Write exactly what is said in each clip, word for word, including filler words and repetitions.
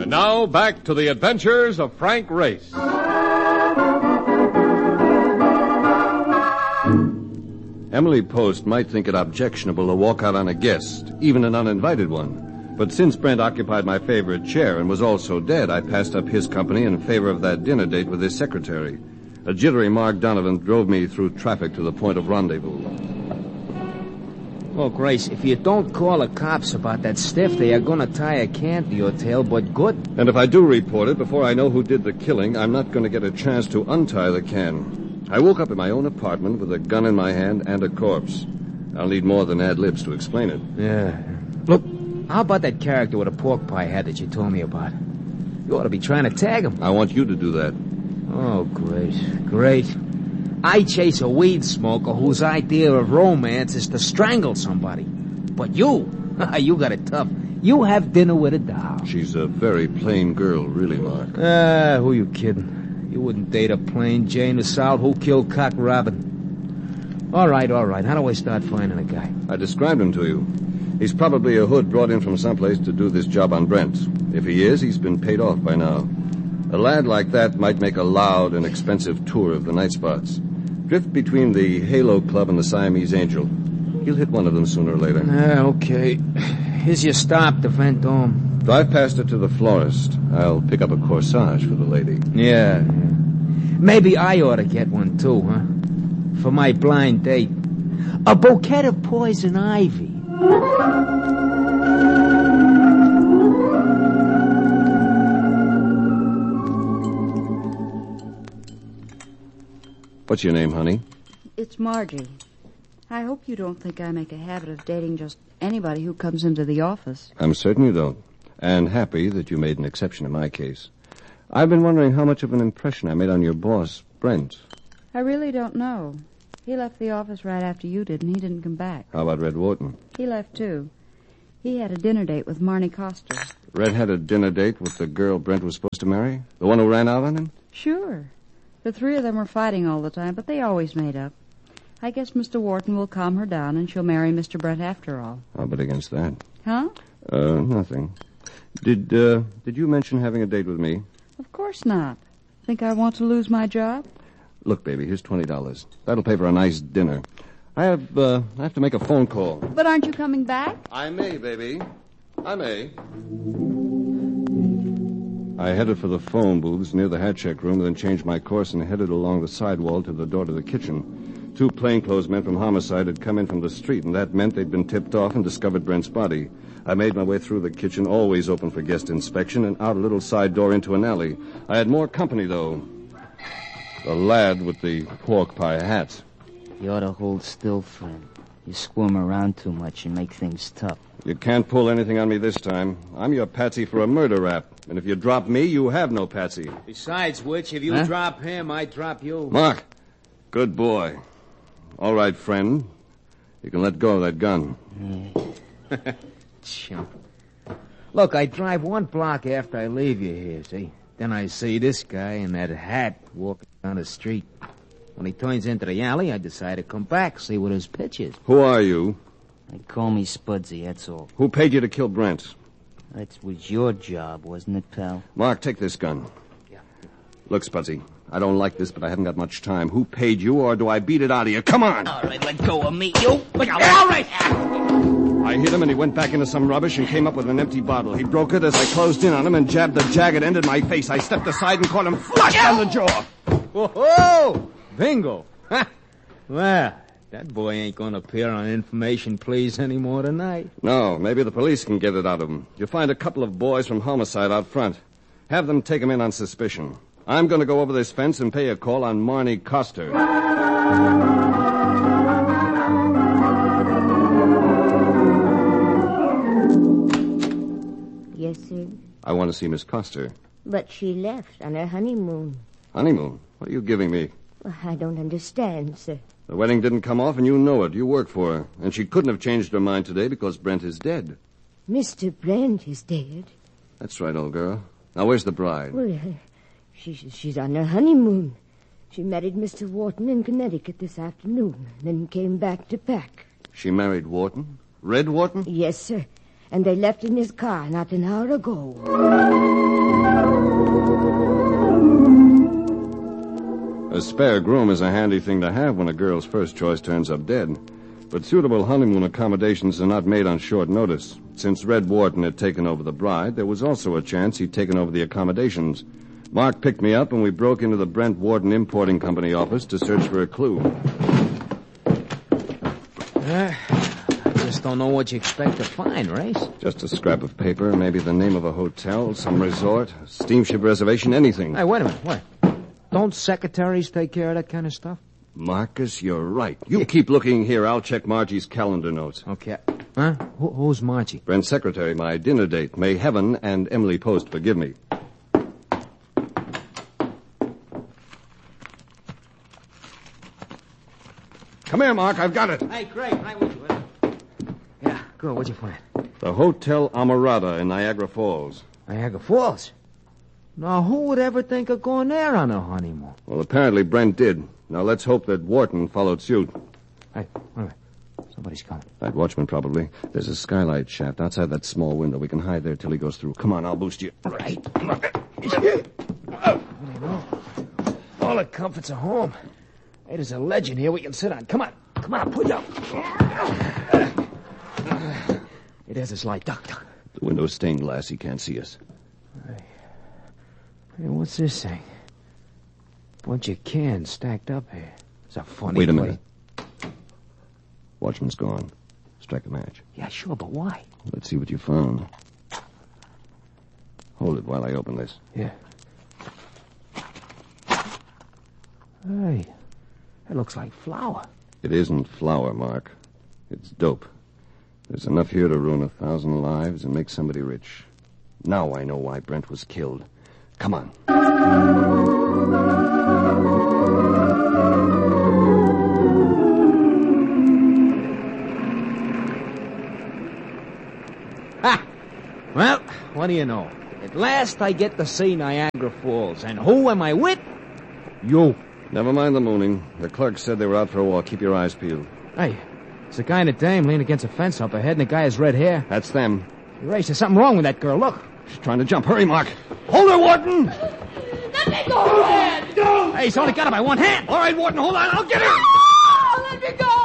And now, back to the adventures of Frank Race. Emily Post might think it objectionable to walk out on a guest, even an uninvited one. But since Brent occupied my favorite chair and was also dead, I passed up his company in favor of that dinner date with his secretary. A jittery Mark Donovan drove me through traffic to the point of rendezvous. Look, Grace, if you don't call the cops about that stiff, they are going to tie a can to your tail, but good. And if I do report it, before I know who did the killing, I'm not going to get a chance to untie the can. I woke up in my own apartment with a gun in my hand and a corpse. I'll need more than ad libs to explain it. Yeah. Look, how about that character with a pork pie hat that you told me about? You ought to be trying to tag him. I want you to do that. Oh, great, great. I chase a weed smoker whose idea of romance is to strangle somebody. But you, you got it tough. You have dinner with a doll. She's a very plain girl, really, Mark. Ah, who you kidding? You wouldn't date a plain Jane Assault. Who killed Cock Robin? All right, all right. How do I start finding a guy? I described him to you. He's probably a hood brought in from someplace to do this job on Brent. If he is, he's been paid off by now. A lad like that might make a loud and expensive tour of the night spots. Drift between the Halo Club and the Siamese Angel. He'll hit one of them sooner or later. Ah, okay. Here's your stop, the Vendome. Drive past it to the florist. I'll pick up a corsage for the lady. Yeah, yeah. Maybe I ought to get one, too, huh? For my blind date. A bouquet of poison ivy. What's your name, honey? It's Margie. I hope you don't think I make a habit of dating just anybody who comes into the office. I'm certain you don't. And happy that you made an exception in my case. I've been wondering how much of an impression I made on your boss, Brent. I really don't know. He left the office right after you did, and he didn't come back. How about Red Wharton? He left, too. He had a dinner date with Marnie Coster. Red had a dinner date with the girl Brent was supposed to marry? The one who ran out on him? Sure. The three of them were fighting all the time, but they always made up. I guess Mister Wharton will calm her down, and she'll marry Mister Brent after all. I'll bet against that. Huh? Uh, nothing. Did, uh, did you mention having a date with me? Of course not. Think I want to lose my job? Look, baby, here's twenty dollars. That'll pay for a nice dinner. I have, uh, I have to make a phone call. But aren't you coming back? I may, baby. I may. I headed for the phone booths near the hat check room, then changed my course and headed along the sidewall to the door to the kitchen. Two plainclothes men from homicide had come in from the street, and that meant they'd been tipped off and discovered Brent's body. I made my way through the kitchen, always open for guest inspection, and out a little side door into an alley. I had more company, though. The lad with the pork pie hat. You ought to hold still, friend. You squirm around too much and make things tough. You can't pull anything on me this time. I'm your patsy for a murder rap. And if you drop me, you have no patsy. Besides which, if you huh? drop him, I drop you. Mark, good boy. All right, friend. You can let go of that gun. Yeah. Chump. Look, I drive one block after I leave you here, see? Then I see this guy in that hat walking down the street. When he turns into the alley, I decide to come back, see what his pitch is. Who are you? They call me Spudsy, that's all. Who paid you to kill Brent? That was your job, wasn't it, pal? Mark, take this gun. Yeah. Look, Spudsy, I don't like this, but I haven't got much time. Who paid you, or do I beat it out of you? Come on! All right, let go of me, you. Look out! All right! I hit him, and he went back into some rubbish and came up with an empty bottle. He broke it as I closed in on him and jabbed the jagged end in my face. I stepped aside and caught him flush on the jaw. Whoa! Bingo! Well, that boy ain't going to appear on Information Please anymore tonight. No, maybe the police can get it out of him. You'll find a couple of boys from homicide out front. Have them take him in on suspicion. I'm going to go over this fence and pay a call on Marnie Coster. Yes, sir. I want to see Miss Coster. But she left on her honeymoon. Honeymoon? What are you giving me? Well, I don't understand, sir. The wedding didn't come off, and you know it. You work for her. And she couldn't have changed her mind today because Brent is dead. Mister Brent is dead? That's right, old girl. Now, where's the bride? Well, uh, she's, she's on her honeymoon. She married Mister Wharton in Connecticut this afternoon, then came back to pack. She married Wharton? Red Wharton? Yes, sir. And they left in his car not an hour ago. A spare groom is a handy thing to have when a girl's first choice turns up dead. But suitable honeymoon accommodations are not made on short notice. Since Red Wharton had taken over the bride, there was also a chance he'd taken over the accommodations. Mark picked me up, and we broke into the Brent Wharton Importing Company office to search for a clue. Uh, I just don't know what you expect to find, Race. Just a scrap of paper, maybe the name of a hotel, some resort, steamship reservation, anything. Hey, wait a minute, wait. Don't secretaries take care of that kind of stuff? Marcus, you're right. You keep looking here. I'll check Margie's calendar notes. Okay. Huh? Who, who's Margie? Brent's secretary, my dinner date. May Heaven and Emily Post forgive me. Come here, Mark. I've got it. Hey, Craig, right with you. Huh? Yeah, good. What'd you find? The Hotel Amarada in Niagara Falls. Niagara Falls? Now, who would ever think of going there on a honeymoon? Well, apparently Brent did. Now, let's hope that Wharton followed suit. Hey, wait a minute. Somebody's coming. That watchman, probably. There's a skylight shaft outside that small window. We can hide there till he goes through. Come on, I'll boost you. Right. All the comforts of home. Hey, there's a ledge in here we can sit on. Come on. Come on, I'll pull you up. Hey, there's this light. Duck, duck. The window's stained glass. He can't see us. Hey, hey what's this thing? Bunch of cans stacked up here. It's a funny Wait a place. minute. Watchman's gone. Strike a match. Yeah, sure, but why? Let's see what you found. Hold it while I open this. Yeah. Hey, that looks like flour. It isn't flour, Mark. It's dope. There's enough here to ruin a thousand lives and make somebody rich. Now I know why Brent was killed. Come on. Ha! Well, what do you know? At last I get to see Niagara Falls. And who am I with? You. Never mind the mooning. The clerk said they were out for a walk. Keep your eyes peeled. Hey, it's a guy and a dame leaning against a fence up ahead, and the guy has red hair. That's them. Race, there's something wrong with that girl. Look. She's trying to jump. Hurry, Mark. Hold her, Wharton! Let me go, Red! Go! Hey, he's only got her by one hand. All right, Wharton, hold on. I'll get her. Oh, let me go!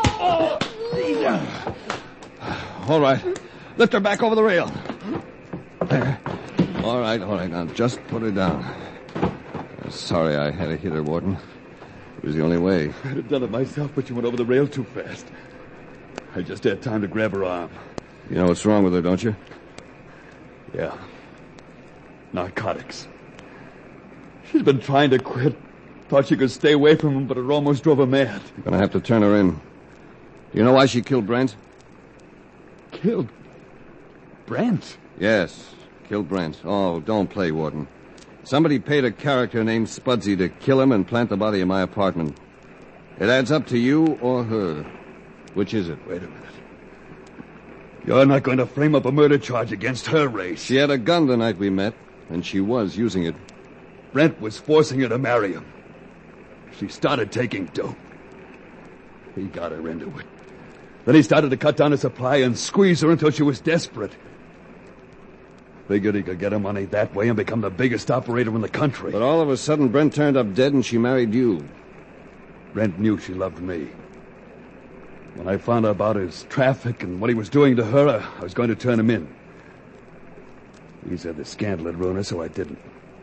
Oh. All right. Lift her back over the rail. There. All right, all right. Now, just put her down. Uh, sorry I had to hit her, Wharton. It was the only way. I'd have done it myself, but you went over the rail too fast. I just had time to grab her arm. You know what's wrong with her, don't you? Yeah. Narcotics. She's been trying to quit. Thought she could stay away from him, but it almost drove her mad. You're going to have to turn her in. Do you know why she killed Brent? Killed Brent? Yes, killed Brent. Oh, don't play, Wharton. Somebody paid a character named Spudsy to kill him and plant the body in my apartment. It adds up to you or her. Which is it? Wait a minute. You're not going to frame up a murder charge against her, Race. She had a gun the night we met, and she was using it. Brent was forcing her to marry him. She started taking dope. He got her into it. Then he started to cut down her supply and squeeze her until she was desperate. Figured he could get her money that way and become the biggest operator in the country. But all of a sudden, Brent turned up dead and she married you. Brent knew she loved me. When I found out about his traffic and what he was doing to her, I was going to turn him in. He said the scandal had ruined her, so I didn't.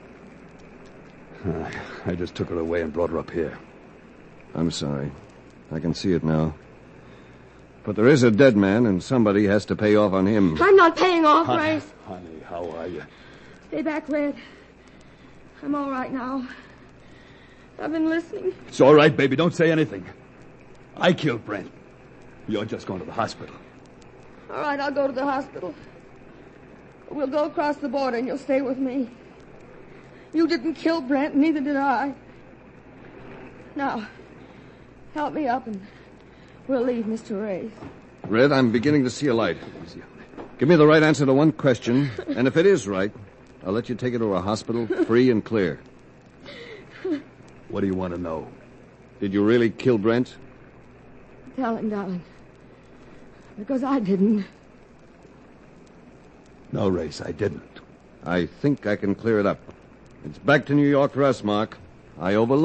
I just took her away and brought her up here. I'm sorry. I can see it now. But there is a dead man, and somebody has to pay off on him. I'm not paying off, Honey, Race. honey, how are you? Stay back, Red. I'm all right now. I've been listening. It's all right, baby. Don't say anything. I killed Brent. You're just going to the hospital. All right, I'll go to the hospital. We'll go across the border and you'll stay with me. You didn't kill Brent, neither did I. Now, help me up and we'll leave Mister Race. Red, I'm beginning to see a light. Give me the right answer to one question, and if it is right, I'll let you take her to a hospital free and clear. What do you want to know? Did you really kill Brent? Tell him, darling. Because I didn't. No, Race, I didn't. I think I can clear it up. It's back to New York for us, Mark. I overlooked